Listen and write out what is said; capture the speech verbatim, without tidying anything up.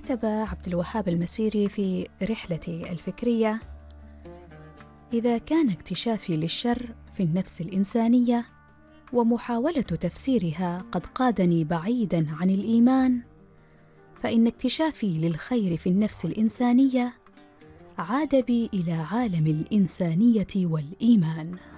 كتب عبد الوهاب المسيري في رحلتي الفكرية: إذا كان اكتشافي للشر في النفس الإنسانية ومحاولة تفسيرها قد قادني بعيداً عن الإيمان، فإن اكتشافي للخير في النفس الإنسانية عاد بي إلى عالم الإنسانية والإيمان.